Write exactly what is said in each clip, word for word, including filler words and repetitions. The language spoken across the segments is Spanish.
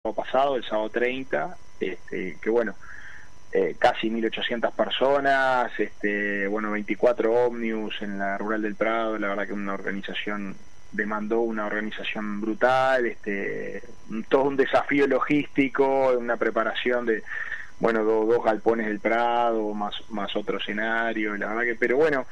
sábado pasado, el sábado treinta, este, que bueno, eh, casi mil ochocientas personas, este, bueno, veinticuatro ómnibus en la Rural del Prado. La verdad que una organización demandó una organización brutal, este, todo un desafío logístico, una preparación de, bueno, do, dos galpones del Prado, más, más otro escenario, la verdad que, pero bueno,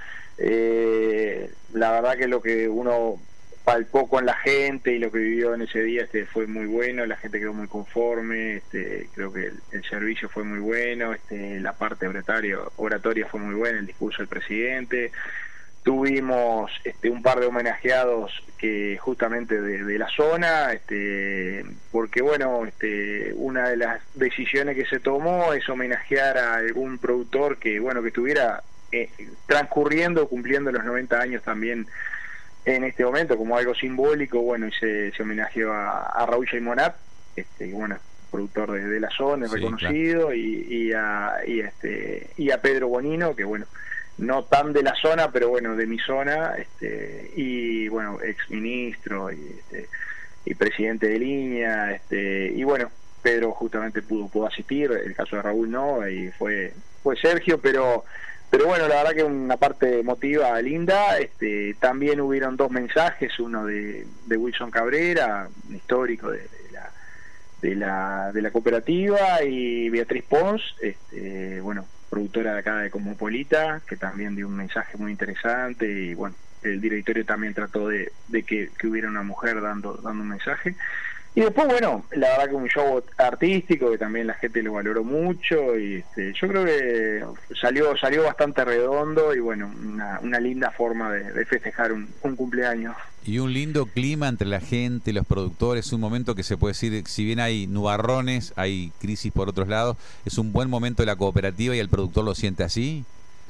eh, la verdad que lo que uno palpó con la gente y lo que vivió en ese día este fue muy bueno, la gente quedó muy conforme, este, creo que el, el servicio fue muy bueno, este, la parte oratoria, oratoria fue muy buena, el discurso del presidente. Tuvimos este, un par de homenajeados que justamente de, de la zona, este, porque bueno, este, una de las decisiones que se tomó es homenajear a algún productor que bueno que estuviera eh, transcurriendo, cumpliendo los noventa años también en este momento, como algo simbólico. Bueno, y se, se homenajeó a, a Raúl Jaimonat, este, bueno, productor de, de la zona, sí, reconocido, claro. y, y, a, y, este, y a Pedro Bonino, que bueno, no tan de la zona, pero bueno, de mi zona, este, y bueno, ex ministro y, este, y presidente de línea, este, y bueno, Pedro justamente pudo, pudo asistir, el caso de Raúl no, y fue, fue Sergio, pero pero bueno, la verdad que una parte emotiva linda. Este, también hubieron dos mensajes, uno de, de Wilson Cabrera, histórico de, de la de la de la cooperativa, y Beatriz Pons, este, bueno, productora de acá de Cosmopolita, que también dio un mensaje muy interesante, y bueno, el directorio también trató de, de que, que hubiera una mujer dando dando un mensaje. Y después, bueno, la verdad que un show artístico que también la gente lo valoró mucho, y este, yo creo que salió salió bastante redondo, y bueno, una, una linda forma de, de festejar un, un cumpleaños. Y un lindo clima entre la gente, los productores, un momento que se puede decir, si bien hay nubarrones, hay crisis por otros lados, es un buen momento de la cooperativa y el productor lo siente así.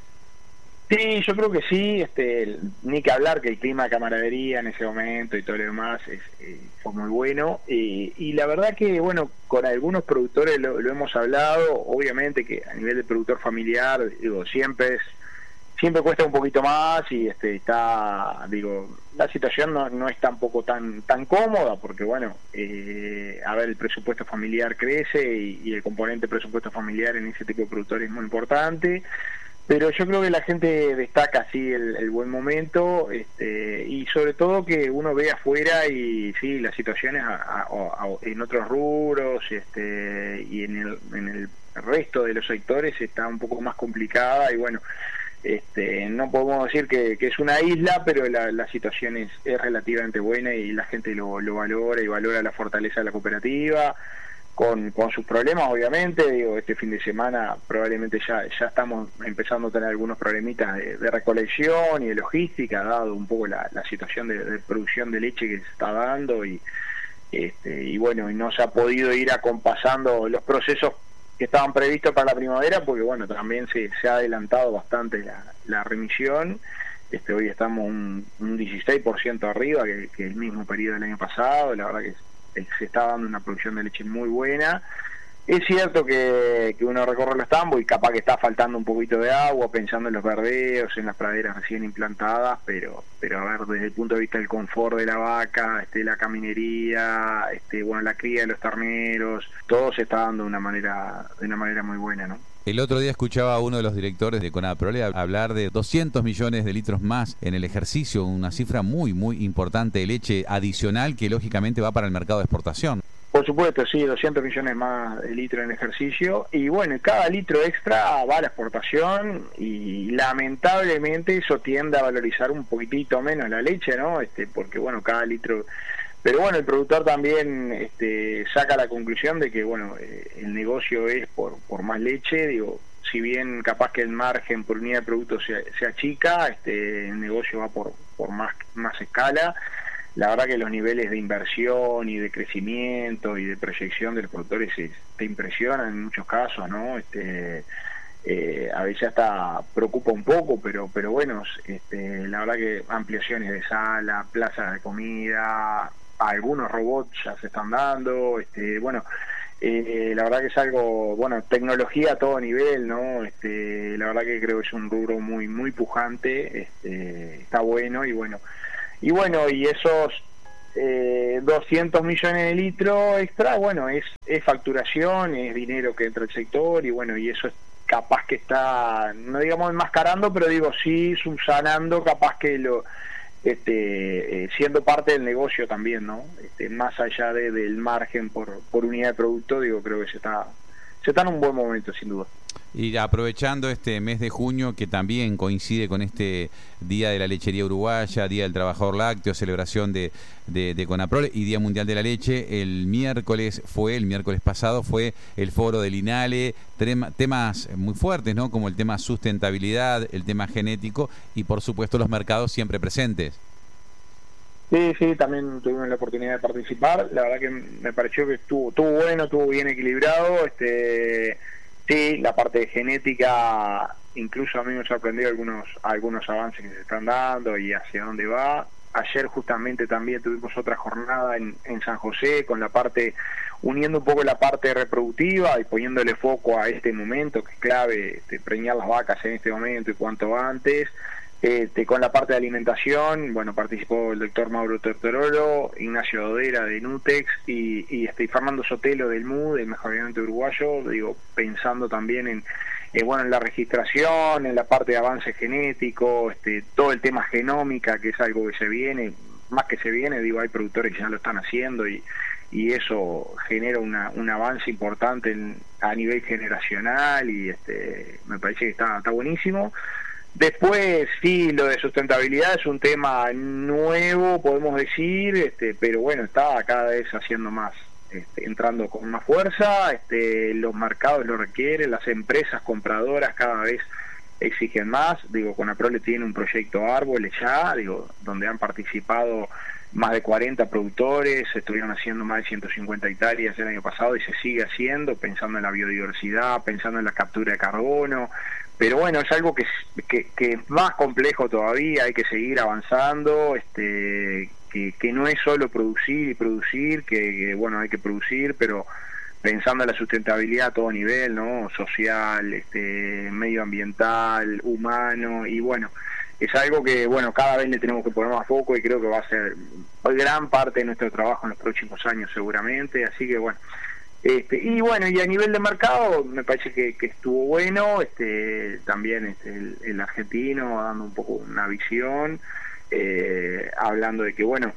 Sí, yo creo que sí, este, ni que hablar que el clima de camaradería en ese momento y todo lo demás es, eh, fue muy bueno, eh, y la verdad que, bueno, con algunos productores lo, lo hemos hablado, obviamente que a nivel de productor familiar, digo, siempre es, siempre cuesta un poquito más, y este, está, digo, la situación no, no es tampoco tan, tan cómoda, porque bueno, eh, a ver, el presupuesto familiar crece, y, y el componente presupuesto familiar en ese tipo de productores es muy importante. Pero yo creo que la gente destaca así el, el buen momento, este, y sobre todo que uno ve afuera y sí, las situaciones a, a, a, en otros rubros, este, y en el, en el resto de los sectores está un poco más complicada, y bueno, este, no podemos decir que, que es una isla, pero la, la situación es, es relativamente buena, y la gente lo, lo valora, y valora la fortaleza de la cooperativa. Con, con sus problemas, obviamente. Digo, este fin de semana probablemente ya ya estamos empezando a tener algunos problemitas de, de recolección y de logística, dado un poco la, la situación de, de producción de leche que se está dando, y este y bueno, y no se ha podido ir acompasando los procesos que estaban previstos para la primavera, porque bueno, también se, se ha adelantado bastante la, la remisión. Este, hoy estamos un, un dieciséis por ciento arriba que, que el mismo periodo del año pasado. La verdad que se está dando una producción de leche muy buena. Es cierto que, que uno recorre los tambos y capaz que está faltando un poquito de agua, pensando en los verdeos, en las praderas recién implantadas, pero pero a ver, desde el punto de vista del confort de la vaca, este, la caminería, este, bueno, la cría de los terneros, todo se está dando de una manera de una manera muy buena, ¿no? El otro día escuchaba a uno de los directores de Conaprole hablar de doscientos millones de litros más en el ejercicio, una cifra muy, muy importante de leche adicional que lógicamente va para el mercado de exportación. Por supuesto, sí, doscientos millones más de litros en ejercicio, y bueno, cada litro extra va a la exportación, y lamentablemente eso tiende a valorizar un poquitito menos la leche, ¿no? Este, porque bueno, cada litro... Pero bueno, el productor también este, saca la conclusión de que bueno, eh, el negocio es por, por más leche. Digo, si bien capaz que el margen por unidad de producto se, se achica, este, el negocio va por, por más, más escala. La verdad que los niveles de inversión y de crecimiento y de proyección de los productores se, te impresionan en muchos casos, ¿no? Este, eh, a veces hasta preocupa un poco, pero pero bueno, este, la verdad que ampliaciones de sala, plazas de comida, algunos robots ya se están dando, este, bueno, eh, la verdad que es algo, bueno, tecnología a todo nivel, ¿no? Este, la verdad que creo que es un rubro muy muy pujante, este, está bueno, y bueno, y bueno, y esos eh, doscientos millones de litros extra, bueno, es, es facturación, es dinero que entra al sector, y bueno, y eso es capaz que está, no digamos enmascarando, pero digo sí subsanando, capaz que lo este eh, siendo parte del negocio también, ¿no? Este, más allá de, del margen por, por unidad de producto, digo, creo que se está se está en un buen momento, sin duda. Y aprovechando este mes de junio, que también coincide con este Día de la Lechería Uruguaya, Día del Trabajador Lácteo, celebración de, de, de CONAPROLE y Día Mundial de la Leche, el miércoles fue, el miércoles pasado fue el foro del INALE, tema, temas muy fuertes, ¿no? Como el tema sustentabilidad, el tema genético y por supuesto los mercados siempre presentes. Sí, sí, también tuvimos la oportunidad de participar. La verdad que me pareció que estuvo, estuvo bueno, estuvo bien equilibrado. Este, sí, la parte de genética, incluso a mí me sorprendió algunos algunos avances que se están dando y hacia dónde va. Ayer justamente también tuvimos otra jornada en, en San José con la parte, uniendo un poco la parte reproductiva y poniéndole foco a este momento que es clave, este, preñar las vacas en este momento y cuanto antes. Este, con la parte de alimentación, bueno, participó el doctor Mauro Tortorolo, Ignacio Dodera de Nutex y, y este, Fernando Sotelo del M U, del Mejoramiento Uruguayo, digo, pensando también en, eh, bueno, en la registración, en la parte de avance genético, este, todo el tema genómica, que es algo que se viene, más que se viene, digo, hay productores que ya lo están haciendo y, y eso genera una, un avance importante en, a nivel generacional y este, me parece que está, está buenísimo. Después, sí, lo de sustentabilidad es un tema nuevo, podemos decir, este, pero bueno, está cada vez haciendo más, este, entrando con más fuerza, este, los mercados lo requieren, las empresas compradoras cada vez exigen más. Digo, CONAPROLE tiene un proyecto Árboles ya, digo, donde han participado más de cuarenta productores, estuvieron haciendo más de ciento cincuenta hectáreas el año pasado y se sigue haciendo, pensando en la biodiversidad, pensando en la captura de carbono. Pero bueno, es algo que, que, que es más complejo todavía, hay que seguir avanzando, este, que, que no es solo producir y producir, que, que bueno, hay que producir, pero pensando en la sustentabilidad a todo nivel, ¿no? Social, este, medioambiental, humano, y bueno, es algo que, bueno, cada vez le tenemos que poner más foco y creo que va a ser gran parte de nuestro trabajo en los próximos años seguramente, así que bueno. Este, y bueno, y a nivel de mercado me parece que, que estuvo bueno, este, también este, el, el argentino dando un poco una visión, eh, hablando de que bueno,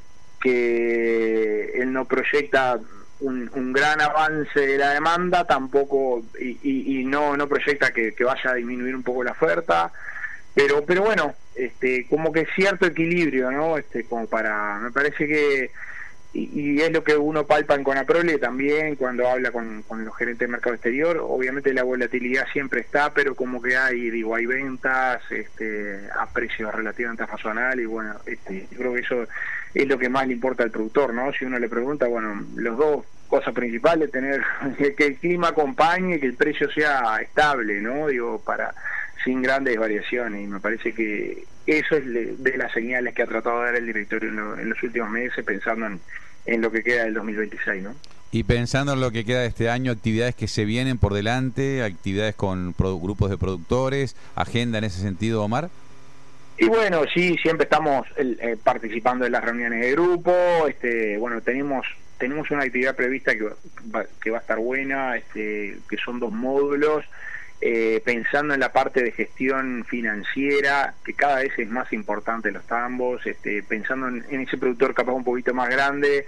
que él no proyecta un, un gran avance de la demanda tampoco, y, y, y no, no proyecta que, que vaya a disminuir un poco la oferta, pero pero bueno, este, como que cierto equilibrio, ¿no? Este, como para, me parece que Y, y es lo que uno palpa en CONAPROLE también cuando habla con, con los gerentes de mercado exterior. Obviamente la volatilidad siempre está, pero como que hay, digo, hay ventas este, a precios relativamente razonales y bueno, este, yo creo que eso es lo que más le importa al productor, ¿no? Si uno le pregunta, bueno, los dos cosas principales, tener que el clima acompañe, que el precio sea estable, ¿no? Digo, para sin grandes variaciones, y me parece que eso es de las señales que ha tratado de dar el directorio en, lo, en los últimos meses, pensando en, en lo que queda del dos mil veintiséis, ¿no? Y pensando en lo que queda de este año, actividades que se vienen por delante, actividades con grupos de productores, agenda en ese sentido, Omar. Y bueno, sí, siempre estamos eh, participando en las reuniones de grupo, este, bueno, tenemos tenemos una actividad prevista que va, que va a estar buena, este, que son dos módulos. Eh, pensando en la parte de gestión financiera, que cada vez es más importante los tambos, este, pensando en, en ese productor capaz un poquito más grande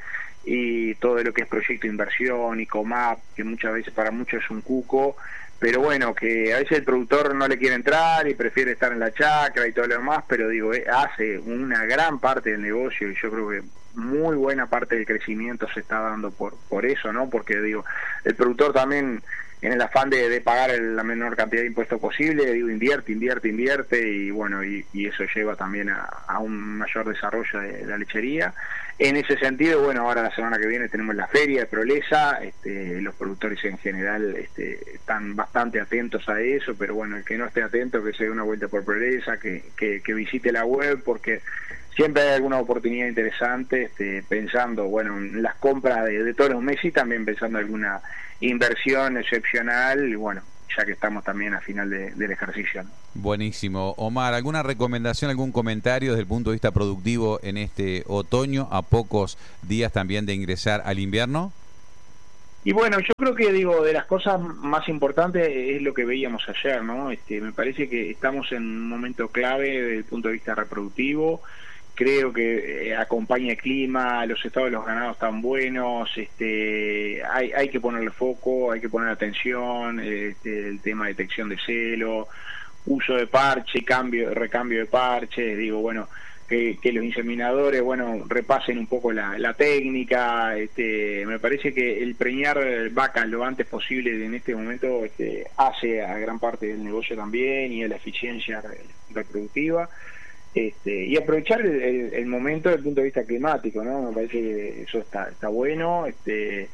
y todo lo que es proyecto de inversión y COMAP, que muchas veces para muchos es un cuco, pero bueno, que a veces el productor no le quiere entrar y prefiere estar en la chacra y todo lo demás, pero digo, eh, hace una gran parte del negocio y yo creo que muy buena parte del crecimiento se está dando por, por eso, ¿no? Porque digo, el productor también, en el afán de, de pagar el, la menor cantidad de impuestos posible, digo, invierte, invierte, invierte, y bueno, y, y eso lleva también a, a un mayor desarrollo de, de la lechería. En ese sentido, bueno, ahora la semana que viene tenemos la feria de Prolesa, este, los productores en general este, están bastante atentos a eso, pero bueno, el que no esté atento, que se dé una vuelta por Prolesa, que, que, que visite la web, porque siempre hay alguna oportunidad interesante, este, pensando, bueno, en las compras de, de todos los meses y también pensando en alguna inversión excepcional, y bueno, ya que estamos también a final de, del ejercicio, ¿no? Buenísimo. Omar, ¿alguna recomendación, algún comentario desde el punto de vista productivo en este otoño, a pocos días también de ingresar al invierno? Y bueno, yo creo que, digo, de las cosas más importantes es lo que veíamos ayer, ¿no? Este, me parece que estamos en un momento clave desde el punto de vista reproductivo. Creo que eh, acompaña el clima, los estados de los ganados están buenos, este, hay, hay que ponerle foco, hay que poner atención, este, el tema de detección de celo, uso de parche, cambio, recambio de parche, digo, bueno, que, que los inseminadores, bueno, repasen un poco la, la técnica. Este, me parece que el preñar vacas lo antes posible en este momento este, hace a gran parte del negocio también y a la eficiencia reproductiva. Este, y aprovechar el, el, el momento desde el punto de vista climático, ¿no? Me parece que eso está, está bueno. Este,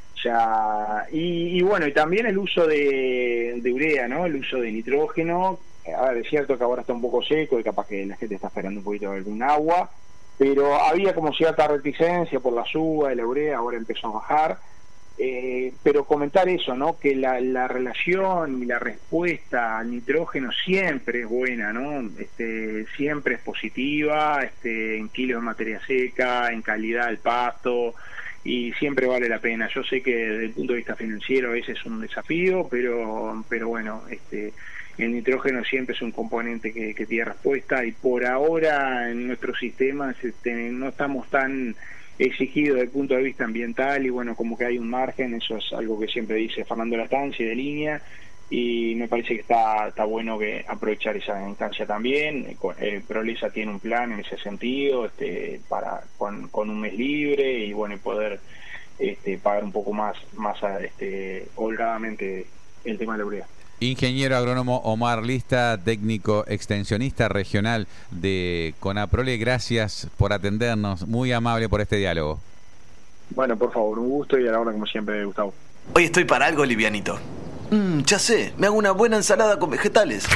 ya y, y bueno, y también el uso de, de urea, ¿no? El uso de nitrógeno. A ver, es cierto que ahora está un poco seco y capaz que la gente está esperando un poquito de algún agua, pero había como cierta reticencia por la suba de la urea, ahora empezó a bajar. Eh, pero comentar eso, ¿no? Que la, la relación y la respuesta al nitrógeno siempre es buena, ¿no? Este, siempre es positiva, este, en kilos de materia seca, en calidad del pasto, y siempre vale la pena. Yo sé que desde el punto de vista financiero ese es un desafío, pero pero bueno, este, el nitrógeno siempre es un componente que, que tiene respuesta, y por ahora en nuestros sistemas este, no estamos tan exigido desde el punto de vista ambiental, y bueno, como que hay un margen. Eso es algo que siempre dice Fernando Lastancia de Línea, y me parece que está está bueno que aprovechar esa instancia también. eh, Prolesa tiene un plan en ese sentido, este para con, con un mes libre, y bueno, y poder este pagar un poco más más este holgadamente el tema de la urea. Ingeniero agrónomo Omar Lista, técnico extensionista regional de Conaprole, gracias por atendernos, muy amable por este diálogo. Bueno, por favor, un gusto, y a la hora como siempre, Gustavo. Hoy estoy para algo livianito. Mmm, ya sé, me hago una buena ensalada con vegetales.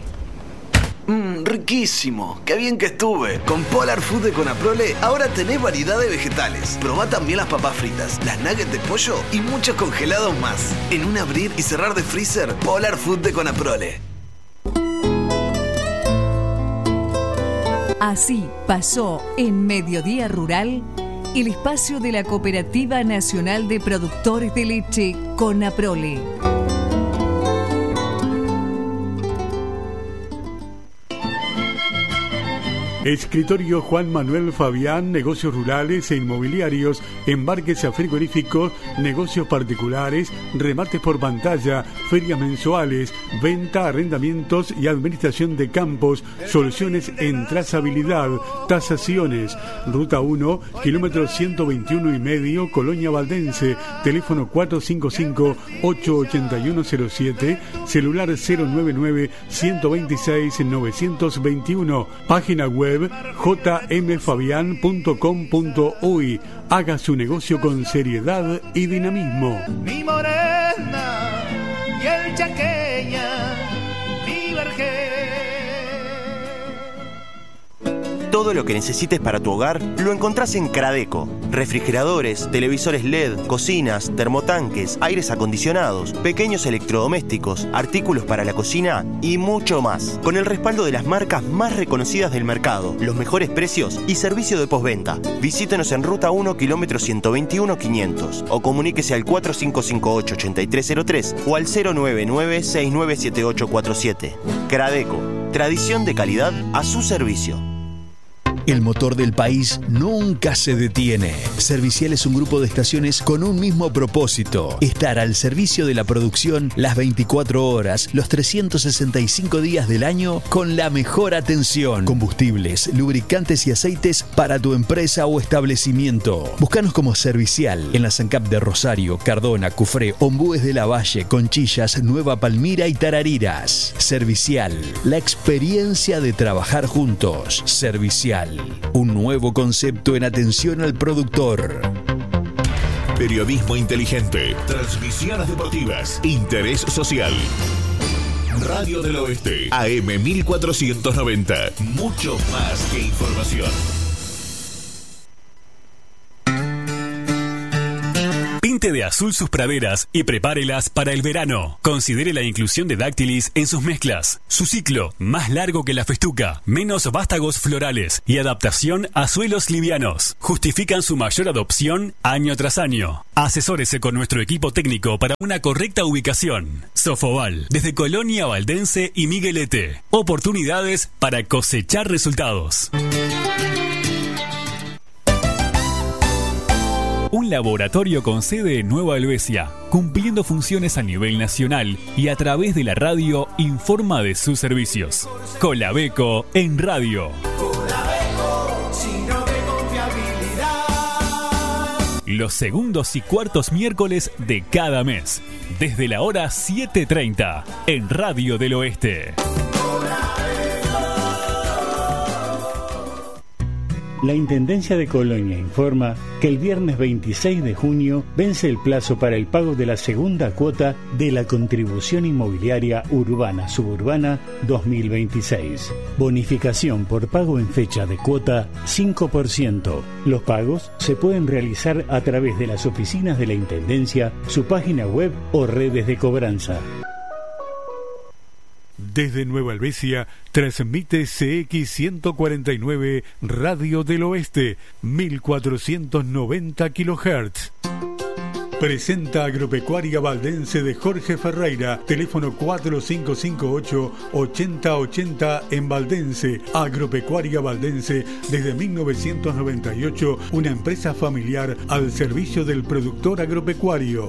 Mmm, riquísimo. Qué bien que estuve. Con Polar Food de Conaprole ahora tenés variedad de vegetales. Probá también las papas fritas, las nuggets de pollo y muchos congelados más. En un abrir y cerrar de freezer, Polar Food de Conaprole. Así pasó en Mediodía Rural el espacio de la Cooperativa Nacional de Productores de Leche, Conaprole. Escritorio Juan Manuel Fabián, negocios rurales e inmobiliarios, embarques a frigoríficos, negocios particulares, remates por pantalla, ferias mensuales, venta, arrendamientos y administración de campos, soluciones en trazabilidad, tasaciones. Ruta uno, kilómetro ciento veintiuno y medio, Colonia Valdense, teléfono cuatro cinco cinco, ocho ocho uno cero siete, celular cero nueve nueve, uno dos seis, nueve dos uno, página web j m fabián punto com punto uy. Haga su negocio con seriedad y dinamismo. Mi morena y el chaqueña, mi vergel. Todo lo que necesites para tu hogar lo encontrás en Cradeco. Refrigeradores, televisores L E D, cocinas, termotanques, aires acondicionados, pequeños electrodomésticos, artículos para la cocina y mucho más. Con el respaldo de las marcas más reconocidas del mercado, los mejores precios y servicio de postventa. Visítenos en Ruta uno, kilómetro ciento veintiuno, quinientos, o comuníquese al cuatro cinco cinco ocho, ocho tres cero tres o al cero nueve nueve, seis nueve siete ocho cuatro siete. Cradeco, tradición de calidad a su servicio. El motor del país nunca se detiene. Servicial es un grupo de estaciones con un mismo propósito: estar al servicio de la producción las veinticuatro horas, los trescientos sesenta y cinco días del año, con la mejor atención. Combustibles, lubricantes y aceites para tu empresa o establecimiento. Búscanos como Servicial en la SANCAP de Rosario, Cardona, Cufré, Ombúes de la Valle, Conchillas, Nueva Palmira y Tarariras. Servicial, la experiencia de trabajar juntos. Servicial, un nuevo concepto en atención al productor. Periodismo inteligente, transmisiones deportivas, interés social. Radio del Oeste, A M mil cuatrocientos noventa. Mucho más que información. Pinte de azul sus praderas y prepárelas para el verano. Considere la inclusión de dáctilis en sus mezclas. Su ciclo, más largo que la festuca, menos vástagos florales y adaptación a suelos livianos, justifican su mayor adopción año tras año. Asesórese con nuestro equipo técnico para una correcta ubicación. Sofoval, desde Colonia, Valdense y Miguelete. Oportunidades para cosechar resultados. Un laboratorio con sede en Nueva Helvecia, cumpliendo funciones a nivel nacional y a través de la radio informa de sus servicios. Colabeco en radio. Colabeco, signo de confiabilidad. Los segundos y cuartos miércoles de cada mes, desde la hora siete treinta, en Radio del Oeste. La Intendencia de Colonia informa que el viernes veintiséis de junio vence el plazo para el pago de la segunda cuota de la Contribución Inmobiliaria Urbana Suburbana dos mil veintiséis. Bonificación por pago en fecha de cuota cinco por ciento. Los pagos se pueden realizar a través de las oficinas de la Intendencia, su página web o redes de cobranza. Desde Nueva Helvecia transmite C X ciento cuarenta y nueve Radio del Oeste, mil cuatrocientos noventa kilohertz. Presenta Agropecuaria Valdense de Jorge Ferreira, teléfono cuatro cinco cinco ocho, ochenta ochenta en Valdense. Agropecuaria Valdense, desde mil novecientos noventa y ocho, una empresa familiar al servicio del productor agropecuario.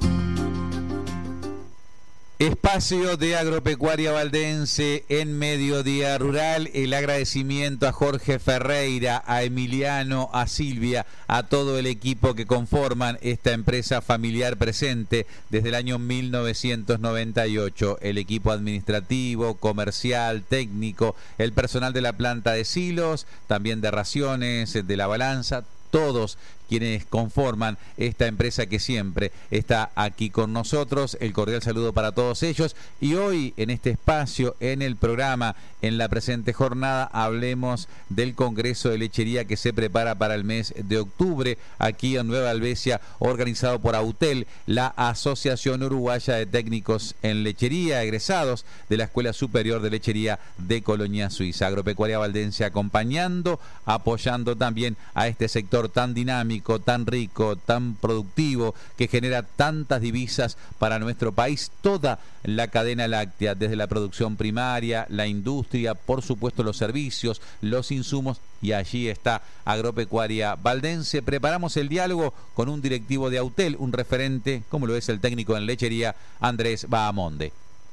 Espacio de Agropecuaria Valdense en Mediodía Rural. El agradecimiento a Jorge Ferreira, a Emiliano, a Silvia, a todo el equipo que conforman esta empresa familiar presente desde el año mil novecientos noventa y ocho. El equipo administrativo, comercial, técnico, el personal de la planta de silos, también de raciones, de la balanza, todos quienes conforman esta empresa que siempre está aquí con nosotros. El cordial saludo para todos ellos. Y hoy en este espacio, en el programa, en la presente jornada, hablemos del Congreso de Lechería que se prepara para el mes de octubre aquí en Nueva Helvecia, organizado por AUTEL, la Asociación Uruguaya de Técnicos en Lechería, egresados de la Escuela Superior de Lechería de Colonia, Suiza. Agropecuaria Valdense acompañando, apoyando también a este sector tan dinámico, tan rico, tan productivo, que genera tantas divisas para nuestro país, toda la cadena láctea, desde la producción primaria, la industria, por supuesto los servicios, los insumos, y allí está Agropecuaria Valdense. Preparamos el diálogo con un directivo de AUTEL, un referente, como lo es el técnico en lechería, Andrés Bahamonde.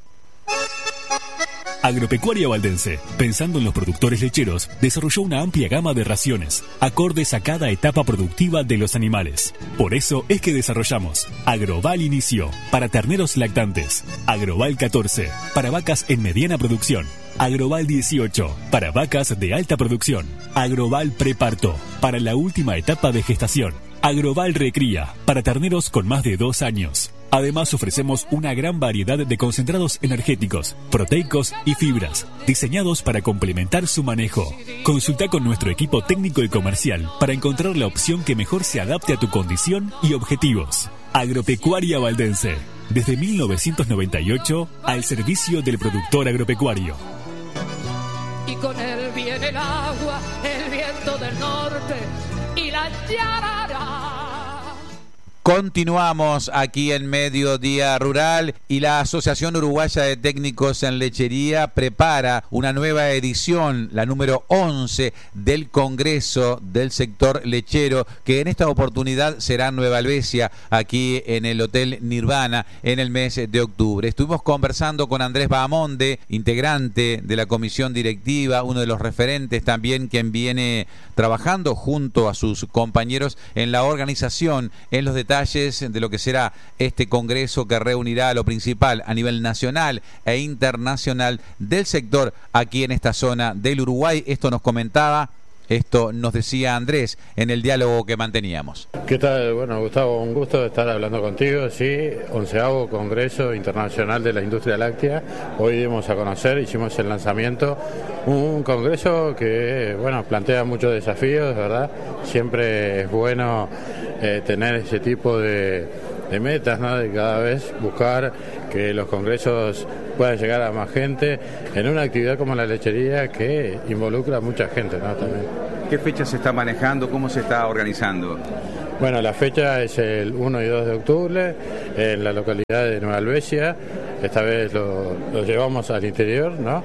Agropecuaria Valdense, pensando en los productores lecheros, desarrolló una amplia gama de raciones, acordes a cada etapa productiva de los animales. Por eso es que desarrollamos Agroval Inicio, para terneros lactantes, Agroval catorce, para vacas en mediana producción, Agroval dieciocho, para vacas de alta producción, Agroval Preparto, para la última etapa de gestación, Agroval Recría, para terneros con más de dos años. Además ofrecemos una gran variedad de concentrados energéticos, proteicos y fibras, diseñados para complementar su manejo. Consulta con nuestro equipo técnico y comercial para encontrar la opción que mejor se adapte a tu condición y objetivos. Agropecuaria Valdense, desde mil novecientos noventa y ocho, al servicio del productor agropecuario. Y con él viene el agua, el viento del norte y la yarara. Continuamos aquí en Mediodía Rural y la Asociación Uruguaya de Técnicos en Lechería prepara una nueva edición, la número once del Congreso del Sector Lechero, que en esta oportunidad será en Nueva Helvecia, aquí en el Hotel Nirvana, en el mes de octubre. Estuvimos conversando con Andrés Bahamonde, integrante de la comisión directiva, uno de los referentes también, quien viene trabajando junto a sus compañeros en la organización, en los detalles de lo que será este congreso que reunirá lo principal a nivel nacional e internacional del sector aquí en esta zona del Uruguay. Esto nos comentaba, esto nos decía Andrés en el diálogo que manteníamos. ¿Qué tal? Bueno, Gustavo, un gusto estar hablando contigo. Sí, onceavo Congreso Internacional de la Industria Láctea. Hoy dimos a conocer, hicimos el lanzamiento, un congreso que, bueno, plantea muchos desafíos, ¿verdad? Siempre es bueno eh, tener ese tipo de de metas, ¿no? De cada vez buscar que los congresos puedan llegar a más gente en una actividad como la lechería que involucra a mucha gente, ¿no? También. ¿Qué fecha se está manejando? ¿Cómo se está organizando? Bueno, la fecha es el uno y dos de octubre en la localidad de Nueva Albesia. Esta vez lo, lo llevamos al interior, ¿no?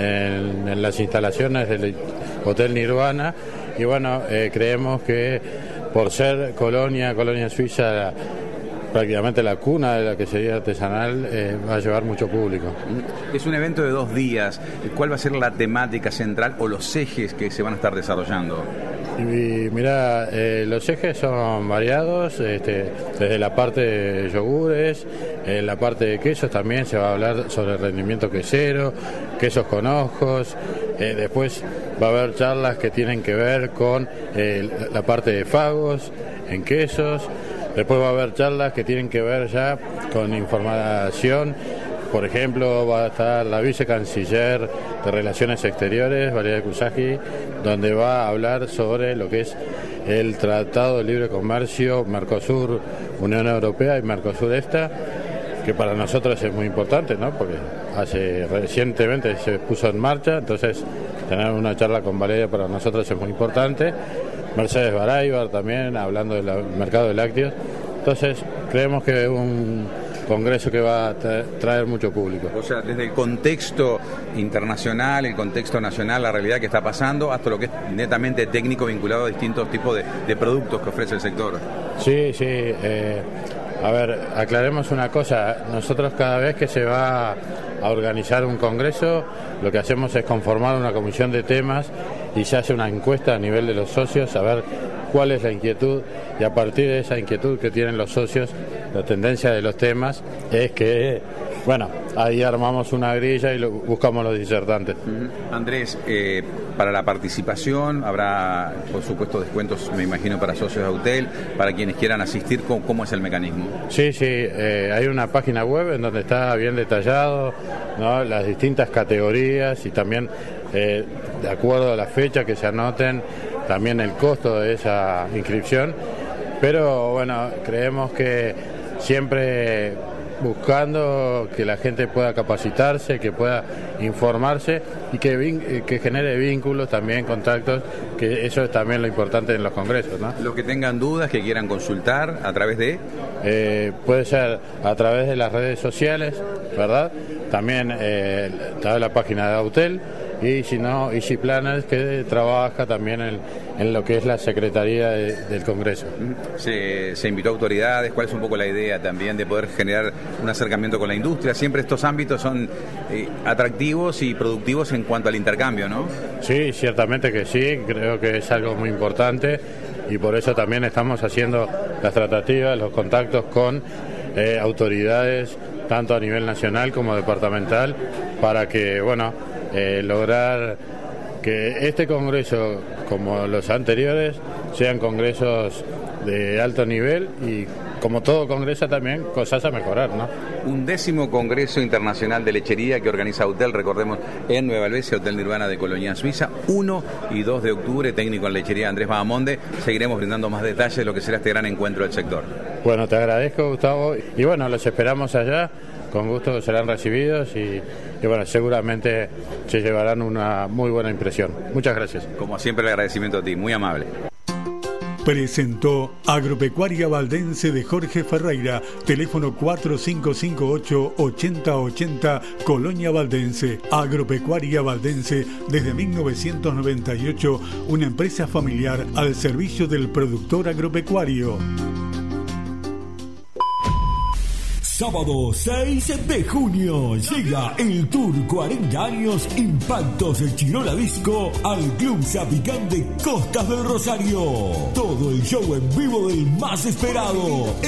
En, en las instalaciones del Hotel Nirvana. Y bueno, eh, creemos que por ser colonia, colonia suiza, prácticamente la cuna de la quesería artesanal, eh, va a llevar mucho público. Es un evento de dos días. ¿Cuál va a ser la temática central o los ejes que se van a estar desarrollando? Y mira, eh, los ejes son variados, este, desde la parte de yogures, en la parte de quesos también se va a hablar sobre el rendimiento quesero, quesos con ojos, eh, después va a haber charlas que tienen que ver con eh, la parte de fagos en quesos, después va a haber charlas que tienen que ver ya con información. Por ejemplo, va a estar la vicecanciller de Relaciones Exteriores, Valeria Kusaki, donde va a hablar sobre lo que es el Tratado de Libre Comercio Mercosur, Unión Europea y Mercosur EFTA, que para nosotros es muy importante, ¿no? Porque hace recientemente se puso en marcha, entonces tener una charla con Valeria para nosotros es muy importante. Mercedes Baraybar también, hablando del mercado de lácteos. Entonces, creemos que un congreso que va a traer mucho público. O sea, desde el contexto internacional, el contexto nacional, la realidad que está pasando, hasta lo que es netamente técnico vinculado a distintos tipos de, de productos que ofrece el sector. Sí, sí. Eh, a ver, aclaremos una cosa. Nosotros cada vez que se va a organizar un congreso, lo que hacemos es conformar una comisión de temas y se hace una encuesta a nivel de los socios, a ver cuál es la inquietud, y a partir de esa inquietud que tienen los socios, la tendencia de los temas es que, bueno, ahí armamos una grilla y lo, buscamos los disertantes. Uh-huh. Andrés, eh, para la participación habrá, por supuesto, descuentos, me imagino, para socios de Autel, para quienes quieran asistir. ¿Cómo, cómo es el mecanismo? Sí, sí, eh, hay una página web en donde está bien detallado, ¿no?, las distintas categorías y también, eh, de acuerdo a la fecha que se anoten, también el costo de esa inscripción. Pero bueno, creemos que siempre buscando que la gente pueda capacitarse, que pueda informarse y que, que genere vínculos, también contactos, que eso es también lo importante en los congresos, ¿no? Los que tengan dudas, que quieran consultar, ¿a través de? Eh, puede ser a través de las redes sociales, ¿verdad? También eh, está la página de Autel, y si no, Easy Planners, que trabaja también en, en lo que es la Secretaría de, del Congreso. Se, se invitó a autoridades. ¿Cuál es un poco la idea también de poder generar un acercamiento con la industria? Siempre estos ámbitos son eh, atractivos y productivos en cuanto al intercambio, ¿no? Sí, ciertamente que sí, creo que es algo muy importante y por eso también estamos haciendo las tratativas, los contactos con eh, autoridades, tanto a nivel nacional como departamental, para que, bueno, Eh, lograr que este congreso, como los anteriores, sean congresos de alto nivel y, como todo congreso, también cosas a mejorar, ¿no? Un décimo Congreso Internacional de Lechería que organiza Autel, recordemos, en Nueva Albesia, Hotel Nirvana de Colonia Suiza, uno y dos de octubre, técnico en lechería Andrés Bahamonde. Seguiremos brindando más detalles de lo que será este gran encuentro del sector. Bueno, te agradezco, Gustavo, y bueno, los esperamos allá. Con gusto serán recibidos y, y bueno, seguramente se llevarán una muy buena impresión. Muchas gracias. Como siempre, el agradecimiento a ti, muy amable. Presentó Agropecuaria Valdense de Jorge Ferreira, teléfono cuatro cinco cinco ocho, ocho cero ocho cero, Colonia Valdense. Agropecuaria Valdense desde mil novecientos noventa y ocho, una empresa familiar al servicio del productor agropecuario. Sábado seis de junio llega el Tour cuarenta años Impactos del Chirola Disco al Club Zapicán de Costas del Rosario. Todo el show en vivo del más esperado,